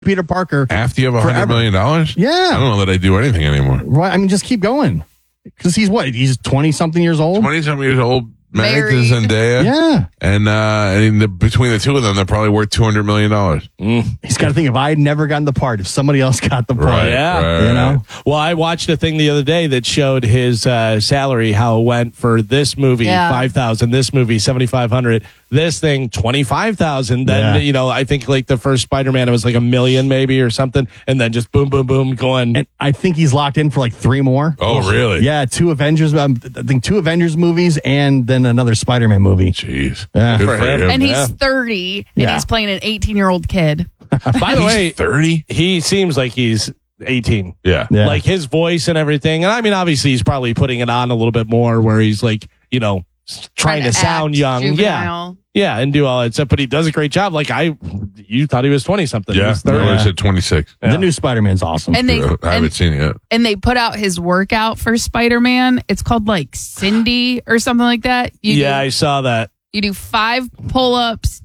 Peter Parker. After you have $100 million? Yeah. I don't know that I do anything anymore. Right. I mean, just keep going. Because he's what? He's 20-something years old? 20-something years old. Married to Zendaya. Yeah. And between the two of them, they're probably worth $200 million. He's got to think, if I had never gotten the part, if somebody else got the part. Right, Yeah. You know? Well, I watched a thing the other day that showed his salary, how it went for this movie, $5,000, this movie, $7,500, this thing, $25,000. Then, I think like the first Spider-Man, it was like $1 million maybe or something. And then just boom, boom, boom, going. And I think he's locked in for like 3 more. Oh, really? Yeah, 2 Avengers. I think 2 Avengers movies and then another Spider-Man movie. Jeez. Yeah. Good for him. And he's 30, and he's playing an 18-year-old kid. By the way, 30? He seems like he's 18. Yeah. Like his voice and everything. And I mean, obviously, he's probably putting it on a little bit more where he's like, trying to sound young. Juvenile. Yeah, and do all that stuff. But he does a great job. Like, you thought he was 20-something. Yeah. He's 30. I said 26. The new Spider-Man's awesome. And they I haven't seen it yet. And they put out his workout for Spider-Man. It's called like Cindy or something like that. I saw that. You do 5 pull-ups,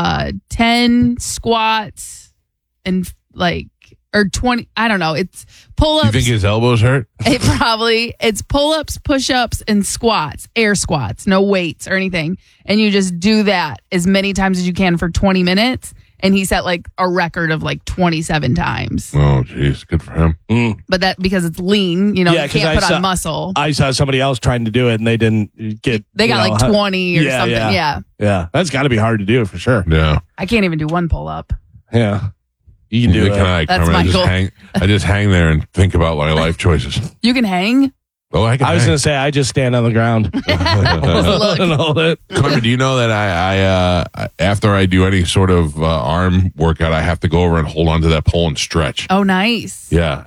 10 squats, and or 20. I don't know. It's pull-ups. You think his elbows hurt? It's pull-ups, push-ups, and squats, air squats, no weights or anything. And you just do that as many times as you can for 20 minutes. And he set like a record of like 27 times. Oh, jeez. Good for him. But that because it's lean, you can't put on muscle. I saw somebody else trying to do it and they didn't get. They got like 20 or something. Yeah. That's got to be hard to do for sure. Yeah. I can't even do 1 pull-up. Yeah. You can do it. That's my goal. I just hang there and think about my life choices. You can hang? Oh, I can I was going to say, I just stand on the ground. Carmen, do you know that I after I do any sort of arm workout, I have to go over and hold onto that pole and stretch? Oh, nice. Yeah.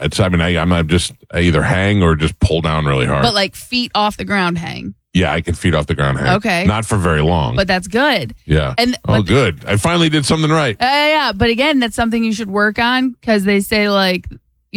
I either hang or just pull down really hard. But like feet off the ground hang. Yeah, I can feet off the ground hang. Okay. Not for very long. But that's good. Yeah. Good. I finally did something right. Yeah. But again, that's something you should work on because they say like,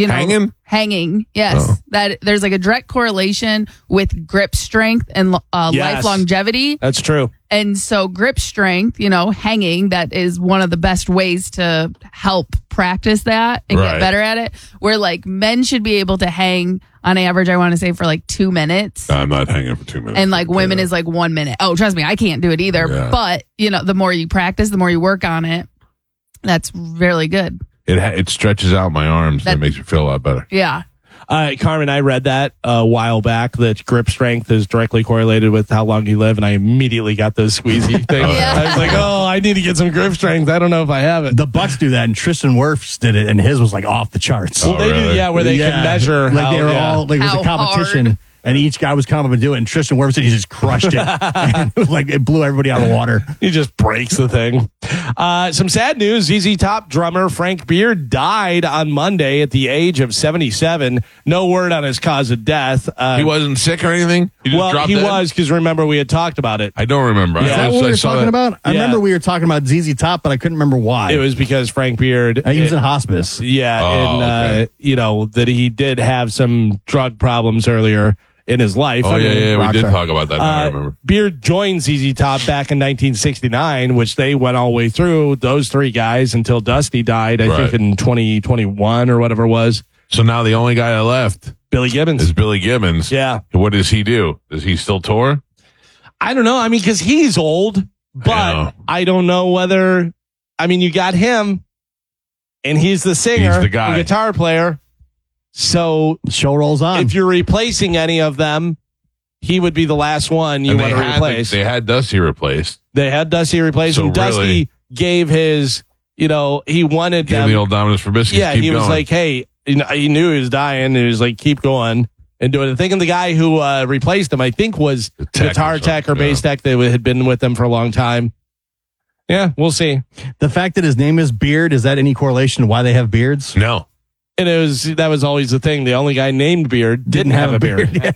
hanging. Yes. Oh. That there's like a direct correlation with grip strength and life longevity. That's true. And so grip strength, hanging, that is one of the best ways to help practice that and get better at it. Where like men should be able to hang on average, I want to say for like 2 minutes. I'm not hanging for 2 minutes. And like women is like 1 minute. Oh, trust me, I can't do it either. Yeah. But, the more you practice, the more you work on it. That's really good. It stretches out my arms. That makes me feel a lot better. Yeah. Carmen, I read that a while back that grip strength is directly correlated with how long you live, and I immediately got those squeezy things. I was like, I need to get some grip strength. I don't know if I have it. The Bucks do that, and Tristan Wirfs did it, and his was like off the charts. Well, they do, where they can measure. Like they were all like it was a competition. Hard. And each guy was coming up and do it. And Tristan Wirfs said he just crushed it. And it was like it blew everybody out of water. He just breaks the thing. Some sad news. ZZ Top drummer Frank Beard died on Monday at the age of 77. No word on his cause of death. He wasn't sick or anything? He was, because remember we had talked about it. I don't remember. Is that what we were talking about? I remember we were talking about ZZ Top, but I couldn't remember why. It was because Frank Beard... He was in hospice. Yeah, that he did have some drug problems earlier in his life. We did talk about that. I remember. Beard joined ZZ Top back in 1969, which they went all the way through, those 3 guys, until Dusty died, I think in 2021 or whatever it was. So now the only guy that left Billy Gibbons. is Billy Gibbons. Yeah. What does he do? Does he still tour? I don't know. I mean, because he's old, but I don't know whether... I mean, you got him, and he's the singer, He's the guy. guitar player. So the show rolls on. If you're replacing any of them, he would be the last one you want to replace. They had Dusty replaced. And Dusty gave his, he wanted Give them. the old Dominus for biscuits. Yeah, he was like, hey, he knew he was dying. And he was like, keep going and do it. I think the guy who replaced him, I think, was guitar tech or bass tech that had been with them for a long time. Yeah, we'll see. The fact that his name is Beard, is that any correlation to why they have beards? No. And that was always the thing. The only guy named Beard didn't have a beard.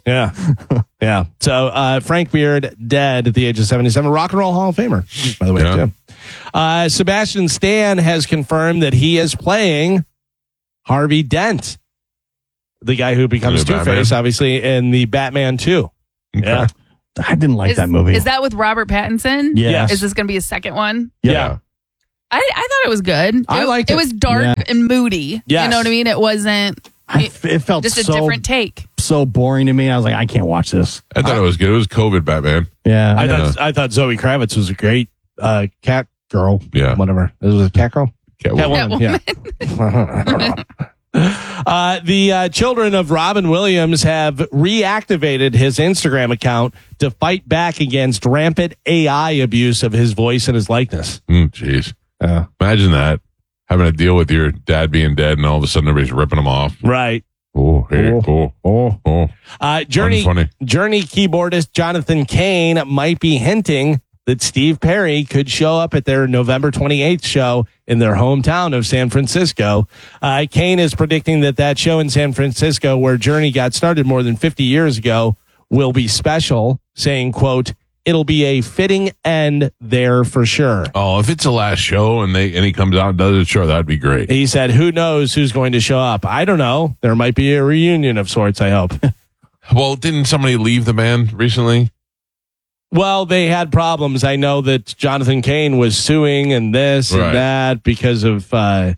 Yeah. So Frank Beard dead at the age of 77. Rock and Roll Hall of Famer, by the way. Too. Sebastian Stan has confirmed that he is playing Harvey Dent, the guy who becomes Two-Face, obviously, in the Batman 2. Okay. Yeah. I didn't like that movie. Is that with Robert Pattinson? Yes. Is this going to be a second one? Yeah. I thought it was good. I liked it. It was dark Yeah. and moody. Yes. You know what I mean? It wasn't. It felt just a so different take. so boring to me. I was like, I can't watch this. I thought it was good. It was COVID Batman. Yeah, I thought Zoe Kravitz was a great cat girl. Yeah. Whatever. It was a cat girl? Catwoman. Yeah. I don't know. The children of Robin Williams have reactivated his Instagram account to fight back against rampant AI abuse of his voice and his likeness. Jeez. Imagine that. Having to deal with your dad being dead and all of a sudden everybody's ripping them off. Right. Oh, hey, oh. Journey Funny. keyboardist Jonathan Cain might be hinting that Steve Perry could show up at their November 28th show in their hometown of San Francisco. Cain is predicting that show in San Francisco, where Journey got started more than 50 years ago, will be special, saying, quote, "It'll be a fitting end there for sure." Oh, if it's the last show and he comes out and does it, sure, that'd be great. He said, who knows who's going to show up? I don't know. There might be a reunion of sorts, I hope. Well, didn't somebody leave the band recently? Well, they had problems. I know that Jonathan Cain was suing and this Right. and that because of,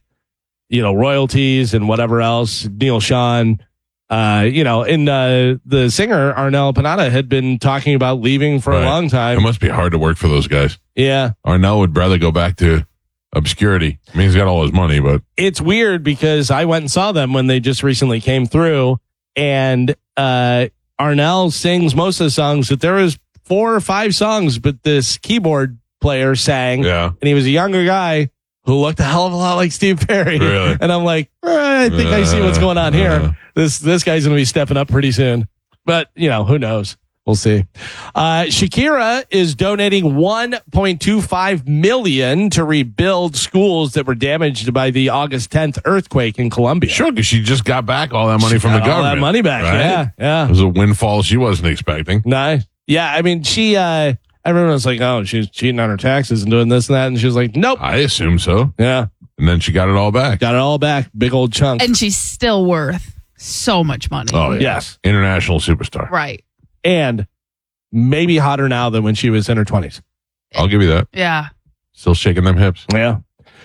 royalties and whatever else. Neil Sean, and the singer Arnel Panada had been talking about leaving for a Right. long It time. must be hard to work for those guys. Yeah. Arnell would rather go back to obscurity. I mean, he's got all his money, but It's weird because I went and saw them when they just recently came through, and Arnel sings most of the songs, but there was 4 or 5 songs, but this keyboard player sang, yeah. and he was a younger guy who looked a hell of a lot like Steve Perry. Really? And I'm like, I think I see what's going on here. This guy's going to be stepping up pretty soon. But, who knows? We'll see. Shakira is donating $1.25 million to rebuild schools that were damaged by the August 10th earthquake in Colombia. Sure, because she just got back all that money from the Got government. all that money back. right? Yeah. It was a windfall she wasn't expecting. Nice. Yeah. I mean, she, everyone was like, oh, she's cheating on her taxes and doing this and that. And she was like, nope. I assume so. Yeah. And then she got it all back. Got it all back. Big old chunk. And she's still worth so much money. Oh, yeah. Yes. International superstar. Right. And maybe hotter now than when she was in her 20s. I'll give you that. Yeah. Still shaking them hips. Yeah.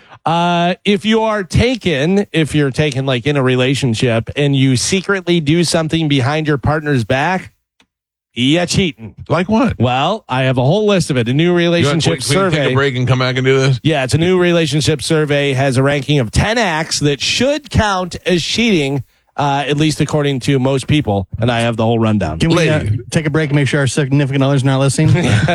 If you're taken like in a relationship and you secretly do something behind your partner's back, you're cheating. Like what? Well, I have a whole list of it. A new relationship Can we survey. take a break and come back and do this? Yeah, it's a new relationship survey, has a ranking of 10 acts that should count as cheating, at least according to most people. And I have the whole rundown. Can we Lady. take a break and make sure our significant other's not listening?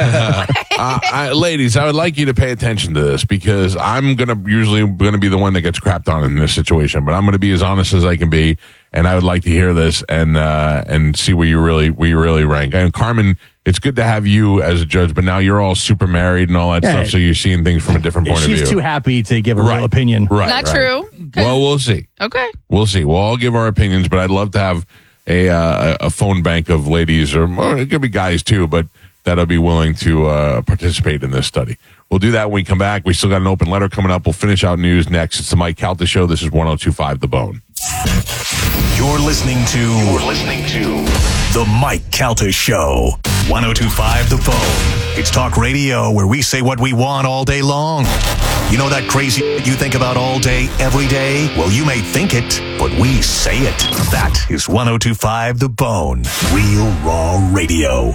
Ladies, I would like you to pay attention to this because I'm usually gonna be the one that gets crapped on in this situation, but I'm gonna be as honest as I can be, and I would like to hear this and see where you really rank. And Carmen, it's good to have you as a judge, but now you're all super married and all that Yeah. stuff, so you're seeing things from a different point of view. She's too happy to give a Right. real opinion. Right, Not right. true. Well, we'll see. Okay. We'll see. We'll all give our opinions, but I'd love to have a phone bank of ladies, or it could be guys too, but that'll be willing to participate in this study. We'll do that when we come back. We still got an open letter coming up. We'll finish out news next. It's the Mike Calta Show. This is 102.5 The Bone. You're listening to The Mike Calta Show. 102.5 The Bone. It's talk radio where we say what we want all day long. You know that crazy you think about all day, every day? Well, you may think it, but we say it. That is 102.5 The Bone. Real raw radio.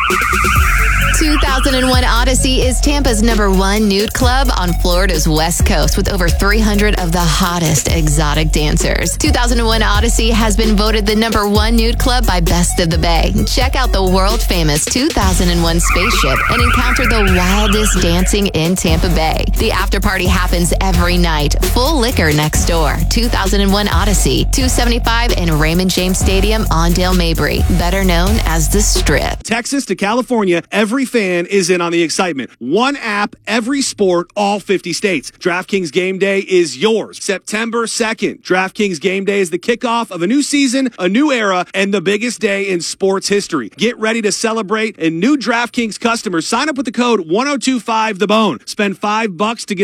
2001 Odyssey is Tampa's #1 nude club on Florida's West Coast with over 300 of the hottest exotic dancers. 2001 Odyssey has been voted the #1 nude club by Best of the Bay. Check out the world famous 2001 spaceship and encounter the wildest dancing in Tampa Bay. The after party happens every night. Full liquor next door. 2001 Odyssey, 275 in Raymond James Stadium on Dale Mabry, better known as the Strip. Texas to California, every fan is in on the excitement. One app, every sport, all 50 states. DraftKings Game Day is yours. September 2nd. DraftKings Game Day is the kickoff of a new season, a new era, and the biggest day in sports history. Get ready to celebrate, and new DraftKings customers sign up with the code 1025TheBone. Spend $5 to get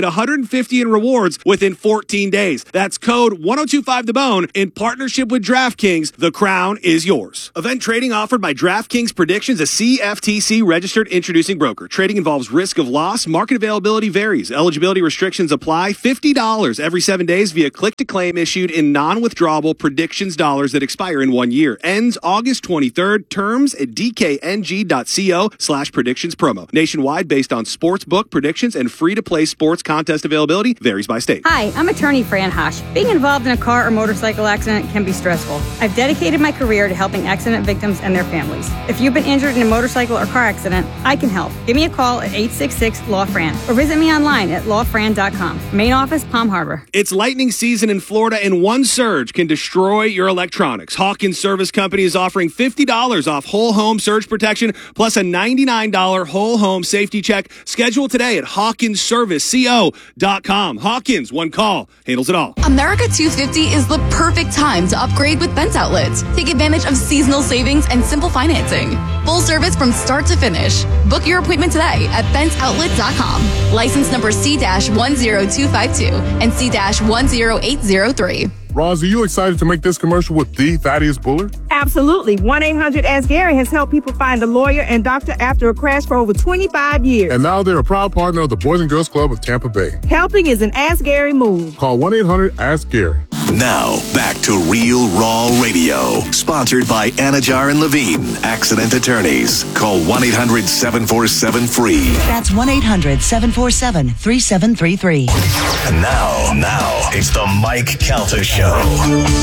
get $150 in rewards within 14 days. That's code 1025TheBone in partnership with DraftKings. The crown is yours. Event trading offered by DraftKings Predictions, a CFTC registered introducing broker. Trading involves risk of loss. Market availability varies. Eligibility restrictions apply. $50 every 7 days via click-to-claim issued in non-withdrawable predictions dollars that expire in 1 year. Ends August 23rd. Terms at dkng.co/predictions promo. Nationwide based on sportsbook predictions and free-to-play sports contest availability varies by state. Hi, I'm attorney Fran Hosh. Being involved in a car or motorcycle accident can be stressful. I've dedicated my career to helping accident victims and their families. If you've been injured in a motorcycle or car accident, I can help. Give me a call at 866-LAW-FRAN or visit me online at lawfran.com. Main office, Palm Harbor. It's lightning season in Florida, and one surge can destroy your electronics. Hawkins Service Company is offering $50 off whole home surge protection plus a $99 whole home safety check. Schedule today at HawkinsServiceCO.com. Hawkins, one call, handles it all. America 250 is the perfect time to upgrade with Bent Outlets. Take advantage of seasonal savings and simple financing. Full service from start to finish. Book your appointment today at BentOutlet.com. License number C-10252 and C-10803. Roz, are you excited to make this commercial with the Thaddeus Bullard? Absolutely. 1-800-ASK-GARY has helped people find a lawyer and doctor after a crash for over 25 years. And now they're a proud partner of the Boys and Girls Club of Tampa Bay. Helping is an Ask Gary move. Call 1-800-ASK-GARY. Now, back to Real Raw Radio. Sponsored by Anajar and Levine, accident attorneys. Call 1-800-747-FREE. That's 1-800-747-3733. And now, it's the Mike Calta Show.